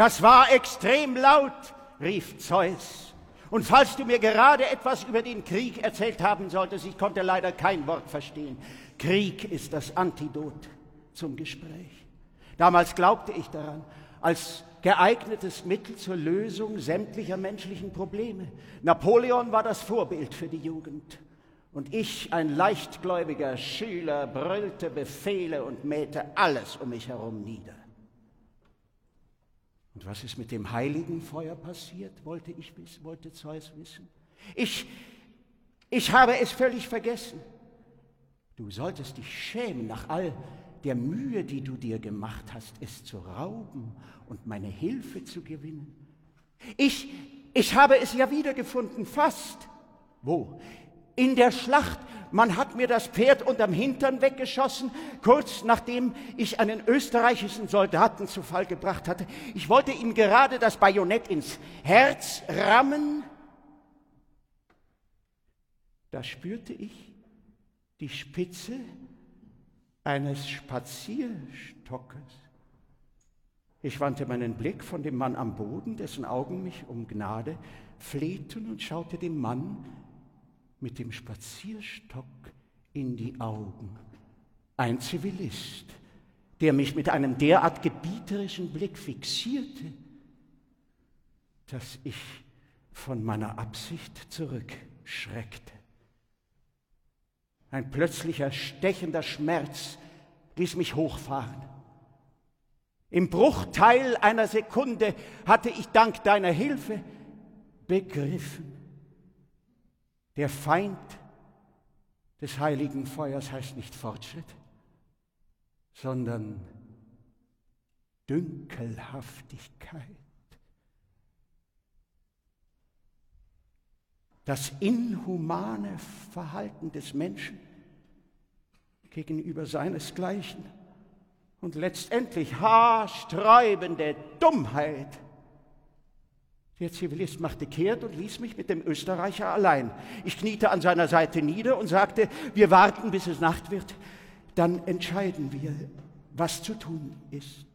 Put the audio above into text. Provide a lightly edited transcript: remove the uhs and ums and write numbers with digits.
Das war extrem laut, rief Zeus. Und falls du mir gerade etwas über den Krieg erzählt haben solltest, ich konnte leider kein Wort verstehen. Krieg ist das Antidot zum Gespräch. Damals glaubte ich daran, als geeignetes Mittel zur Lösung sämtlicher menschlichen Probleme. Napoleon war das Vorbild für die Jugend. Und ich, ein leichtgläubiger Schüler, brüllte Befehle und mähte alles um mich herum nieder. Und was ist mit dem heiligen Feuer passiert, wollte Zeus wissen. Ich habe es völlig vergessen. Du solltest dich schämen nach all der Mühe, die du dir gemacht hast, es zu rauben und meine Hilfe zu gewinnen. Ich habe es ja wiedergefunden, fast. Wo? In der Schlacht. Man hat mir das Pferd unterm Hintern weggeschossen, kurz nachdem ich einen österreichischen Soldaten zu Fall gebracht hatte. Ich wollte ihm gerade das Bajonett ins Herz rammen. Da spürte ich die Spitze eines Spazierstockes. Ich wandte meinen Blick von dem Mann am Boden, dessen Augen mich um Gnade flehten, und schaute dem Mann mit dem Spazierstock in die Augen. Ein Zivilist, der mich mit einem derart gebieterischen Blick fixierte, dass ich von meiner Absicht zurückschreckte. Ein plötzlicher, stechender Schmerz ließ mich hochfahren. Im Bruchteil einer Sekunde hatte ich dank deiner Hilfe begriffen: Der Feind des heiligen Feuers heißt nicht Fortschritt, sondern Dünkelhaftigkeit. Das inhumane Verhalten des Menschen gegenüber seinesgleichen und letztendlich haarsträubende Dummheit. Der Zivilist machte kehrt und ließ mich mit dem Österreicher allein. Ich kniete an seiner Seite nieder und sagte: Wir warten, bis es Nacht wird, dann entscheiden wir, was zu tun ist.